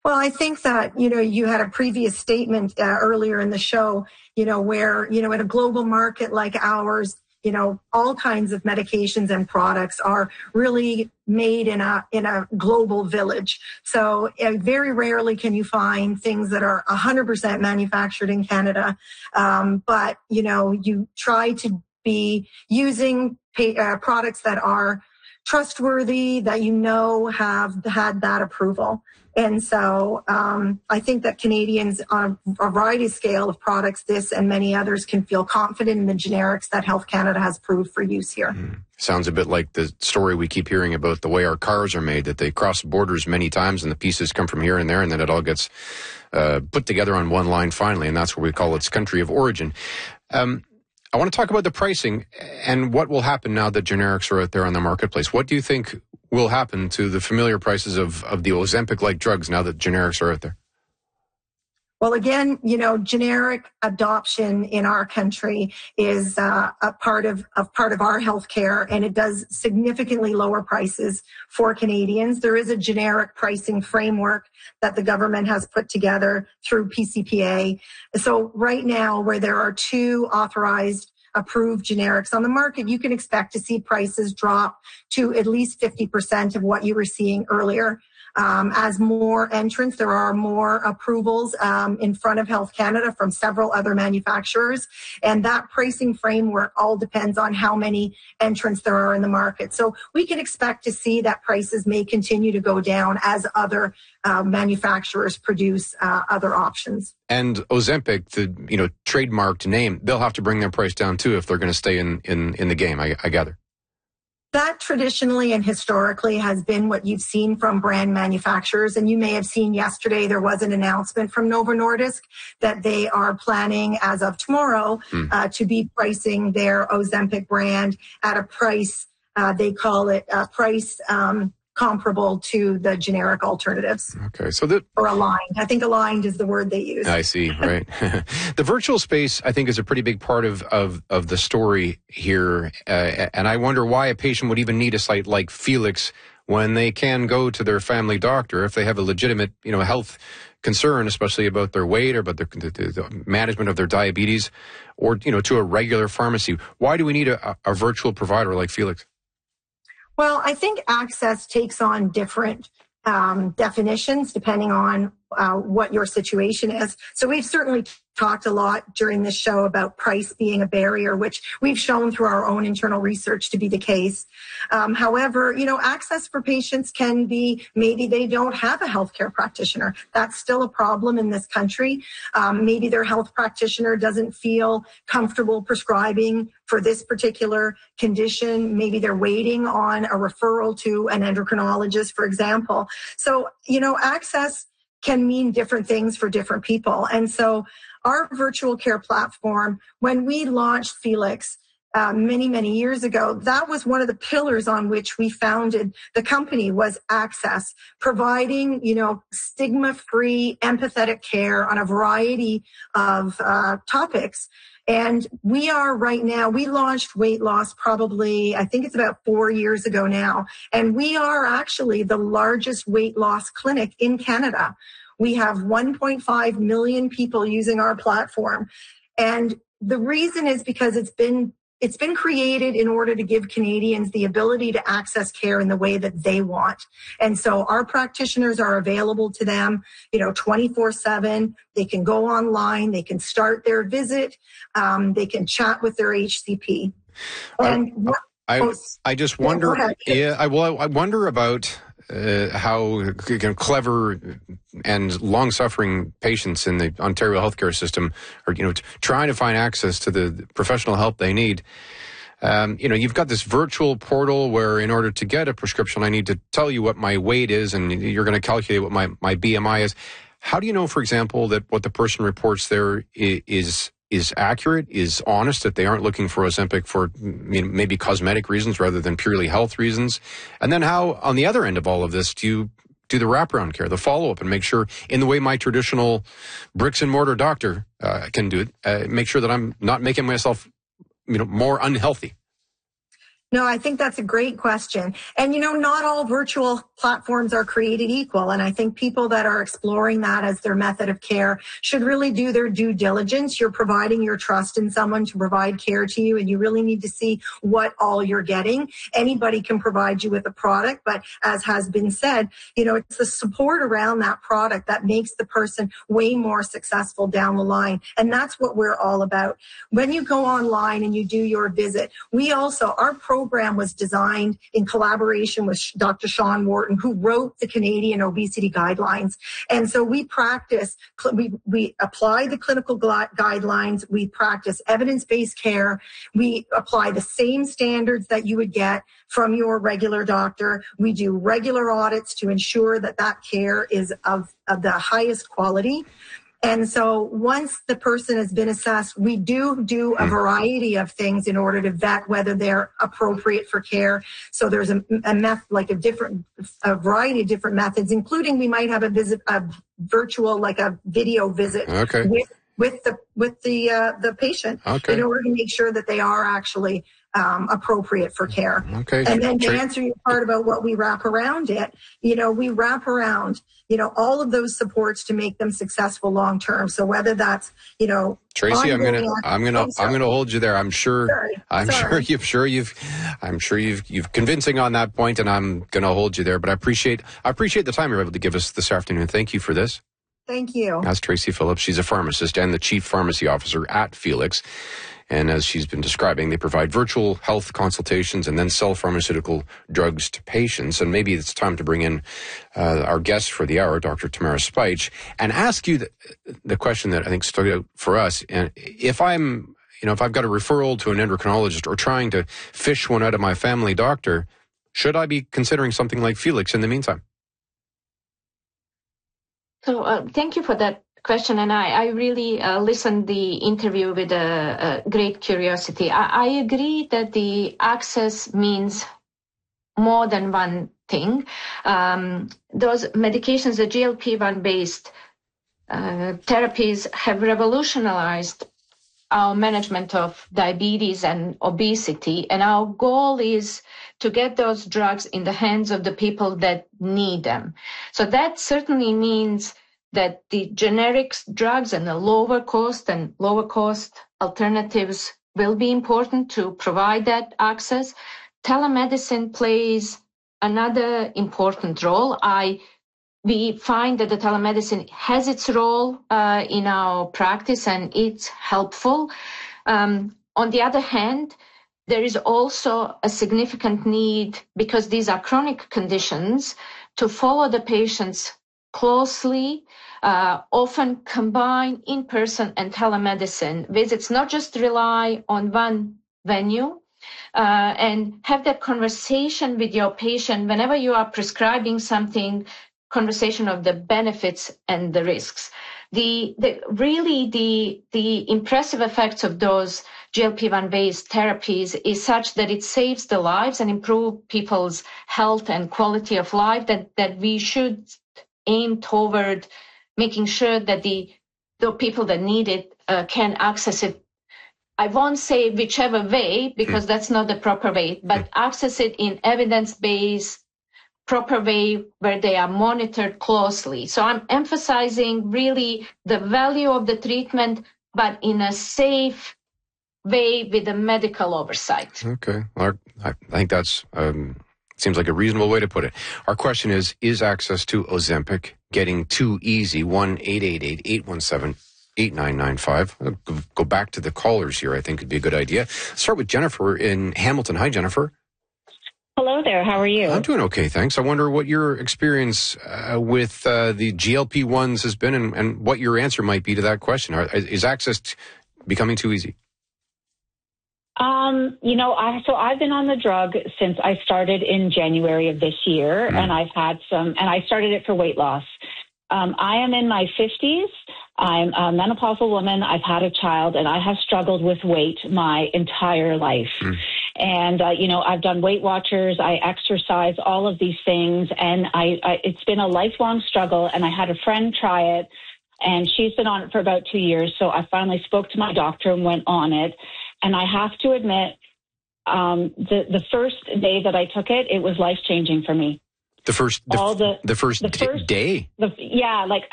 Well, I think that, you had a previous statement earlier in the show, where, in a global market like ours, all kinds of medications and products are really made in a global village. So very rarely can you find things that are 100% manufactured in Canada. But, you try to be using products that are trustworthy, that have had that approval. And so I think that Canadians on a variety of scale of products, this and many others, can feel confident in the generics that Health Canada has approved for use here. Sounds a bit like the story we keep hearing about the way our cars are made, that they cross borders many times and the pieces come from here and there, and then it all gets put together on one line finally, and that's what we call its country of origin. I want to talk about the pricing and what will happen now that generics are out there on the marketplace. What do you think will happen to the familiar prices of the Ozempic-like drugs now that generics are out there? Well, again, generic adoption in our country is a part of our healthcare, and it does significantly lower prices for Canadians. There is a generic pricing framework that the government has put together through PCPA. So right now, where there are 2 authorized approved generics on the market, you can expect to see prices drop to at least 50% of what you were seeing earlier. As more entrants, there are more approvals in front of Health Canada from several other manufacturers. And that pricing framework all depends on how many entrants there are in the market. So we can expect to see that prices may continue to go down as other manufacturers produce other options. And Ozempic, the trademarked name, they'll have to bring their price down too if they're going to stay in the game, I gather. That traditionally and historically has been what you've seen from brand manufacturers. And you may have seen yesterday there was an announcement from Novo Nordisk that they are planning as of tomorrow to be pricing their Ozempic brand at a price, they call it a price comparable to the generic alternatives. Okay, or aligned. I think aligned is the word they use. I see, right. The virtual space, I think, is a pretty big part of the story here. And I wonder why a patient would even need a site like Felix when they can go to their family doctor if they have a legitimate, health concern, especially about their weight or about the management of their diabetes, or, to a regular pharmacy. Why do we need a virtual provider like Felix? Well, I think access takes on different definitions depending on what your situation is. So we've certainly talked a lot during this show about price being a barrier, which we've shown through our own internal research to be the case. However, access for patients can be maybe they don't have a healthcare practitioner. That's still a problem in this country. Maybe their health practitioner doesn't feel comfortable prescribing for this particular condition. Maybe they're waiting on a referral to an endocrinologist, for example. So, access can mean different things for different people. And so our virtual care platform, when we launched Felix many, many years ago, that was one of the pillars on which we founded the company, was access, providing, stigma-free, empathetic care on a variety of topics. And we are right now, we launched weight loss probably, I think it's about 4 years ago now. And we are actually the largest weight loss clinic in Canada. We have 1.5 million people using our platform. And the reason is because it's been created in order to give Canadians the ability to access care in the way that they want. And so our practitioners are available to them, 24/7. They can go online. They can start their visit. They can chat with their HCP. And I just wonder, I wonder about how clever and long-suffering patients in the Ontario healthcare system are, trying to find access to the professional help they need. You've got this virtual portal where in order to get a prescription, I need to tell you what my weight is, and you're going to calculate what my BMI is. How do you know, for example, that what the person reports there is accurate, is honest, that they aren't looking for Ozempic for maybe cosmetic reasons rather than purely health reasons? And then how, on the other end of all of this, do you do the wraparound care, the follow-up, and make sure, in the way my traditional bricks-and-mortar doctor can do it, make sure that I'm not making myself more unhealthy? No, I think that's a great question. And, not all virtual platforms are created equal. And I think people that are exploring that as their method of care should really do their due diligence. You're providing your trust in someone to provide care to you, and you really need to see what all you're getting. Anybody can provide you with a product, but as has been said, it's the support around that product that makes the person way more successful down the line. And that's what we're all about. When you go online and you do your visit, our program was designed in collaboration with Dr. Sean Wharton, who wrote the Canadian Obesity Guidelines. And so we apply the clinical guidelines, we practice evidence-based care, we apply the same standards that you would get from your regular doctor. We do regular audits to ensure that care is of the highest quality. And so once the person has been assessed, we do a variety of things in order to vet whether they're appropriate for care. So there's a variety of different methods, including we might have a virtual, like a video visit with the patient in order to make sure that they are actually appropriate for care. Okay. And then to answer your part about what we wrap around it, we wrap around, all of those supports to make them successful long term. So whether that's, Tracy, I'm gonna hold you there. I'm sure you've convincing on that point, and I'm gonna hold you there. But I appreciate the time you're able to give us this afternoon. Thank you for this. Thank you. That's Tracy Phillips. She's a pharmacist and the chief pharmacy officer at Felix. And as she's been describing, they provide virtual health consultations and then sell pharmaceutical drugs to patients. And maybe it's time to bring in our guest for the hour, Dr. Tamara Spych, and ask you the question that I think stood out for us. And if I've got a referral to an endocrinologist or trying to fish one out of my family doctor, should I be considering something like Felix in the meantime? So thank you for that question, and I really listened the interview with a great curiosity. I agree that the access means more than one thing. Those medications, the GLP-1 based therapies, have revolutionized our management of diabetes and obesity, and our goal is to get those drugs in the hands of the people that need them. So that certainly means that the generic drugs and the lower cost alternatives will be important to provide that access. Telemedicine plays another important role. We find that the telemedicine has its role in our practice, and it's helpful. On the other hand, there is also a significant need, because these are chronic conditions, to follow the patients closely, often combine in-person and telemedicine visits, not just rely on one venue, and have that conversation with your patient whenever you are prescribing something, conversation of the benefits and the risks. The impressive effects of those GLP-1 based therapies is such that it saves the lives and improve people's health and quality of life, that we should aim toward making sure that the people that need it can access it. I won't say whichever way, because that's not the proper way, but access it in evidence-based, proper way where they are monitored closely. So I'm emphasizing really the value of the treatment, but in a safe way with a medical oversight. Okay. I think that's seems like a reasonable way to put it. Our question is access to Ozempic getting too easy? 1-888-817-8995. I'll go back to the callers here. I think it'd be a good idea. Start with Jennifer in Hamilton. Hi, Jennifer. Hello there. How are you? I'm doing okay, thanks. I wonder what your experience with the GLP-1s has been, and what your answer might be to that question. Is access becoming too easy? I've been on the drug since I started in January of this year, and I've had and I started it for weight loss. I am in my 50s. I'm a menopausal woman. I've had a child, and I have struggled with weight my entire life. And, I've done Weight Watchers. I exercise, all of these things. And it's been a lifelong struggle. And I had a friend try it, and she's been on it for about 2 years. So I finally spoke to my doctor and went on it. And I have to admit, the first day that I took it, it was life changing for me. The first day? Yeah, like